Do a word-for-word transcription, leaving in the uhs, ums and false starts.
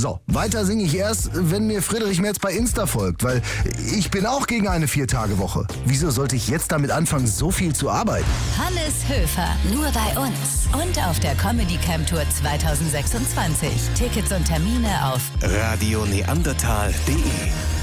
So, weiter singe ich erst, wenn mir Friedrich Merz bei Insta folgt, weil ich bin auch gegen eine Vier-Tage-Woche. Wieso sollte ich jetzt damit anfangen, so viel zu arbeiten? Hannes Höfer, nur bei uns und auf der Comedy Camp Tour zwanzig sechsundzwanzig. Tickets und Termine auf radio neandertal punkt de.